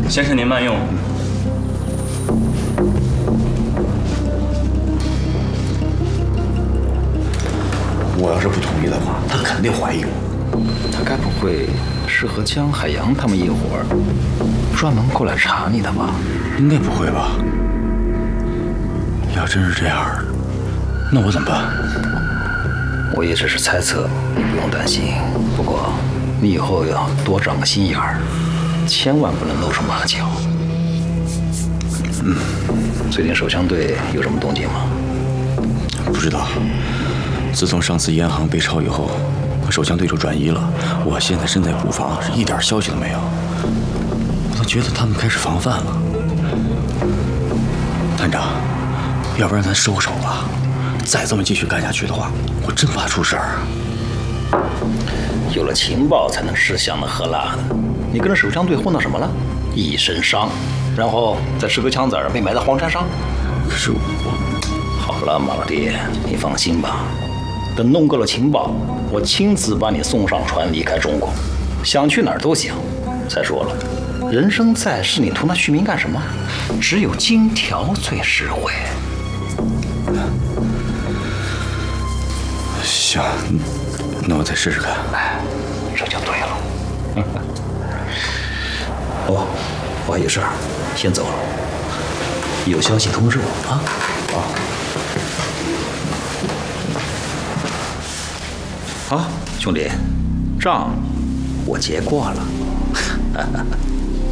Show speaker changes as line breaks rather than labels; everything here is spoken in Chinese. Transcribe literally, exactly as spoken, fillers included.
先生您慢用。
我要是不同意的话，他肯定怀疑我。
他该不会是和江海洋他们一伙儿专门过来查你的吧？
应该不会吧？要真是这样，那我怎么办？
我也只是猜测，你不用担心。不过你以后要多长个心眼儿，千万不能露出马脚。嗯，最近手枪队有什么动静吗？
不知道。自从上次烟行被抄以后，手枪队就转移了。我现在身在古房，是一点消息都没有。我都觉得他们开始防范了。团长，要不然咱收手吧。再这么继续干下去的话，我真怕出事儿。
有了情报才能吃香的喝辣的。你跟着手枪队混到什么了？一身伤，然后再吃个枪子儿被埋在荒山上。
可是我……
好了，马老弟，你放心吧。等弄够了情报，我亲自把你送上船离开中国，想去哪儿都行。再说了，人生在世，你图那虚名干什么？只有金条最实惠。
行，那我再试试看。
哎，这就对了。哦，我还有事儿，先走了。有消息通知我啊。
好。
好，兄弟，账我结过了。